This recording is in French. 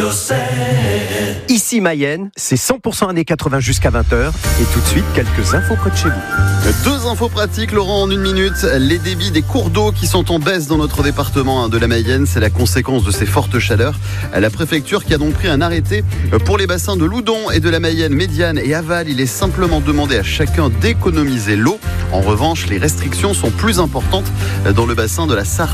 Ici Mayenne, c'est 100% années 80 jusqu'à 20h. Et tout de suite, quelques infos près de chez vous. 2 infos pratiques, Laurent, en 1 minute. Les débits des cours d'eau qui sont en baisse dans notre département de la Mayenne, c'est la conséquence de ces fortes chaleurs. La préfecture qui a donc pris un arrêté pour les bassins de Loudon et de la Mayenne médiane et aval. Il est simplement demandé à chacun d'économiser l'eau. En revanche, les restrictions sont plus importantes dans le bassin de la Sarthe.